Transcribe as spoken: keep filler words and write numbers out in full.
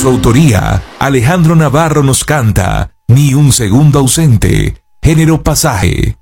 su autoría, Alejandro Navarro nos canta Ni un segundo ausente, género pasaje.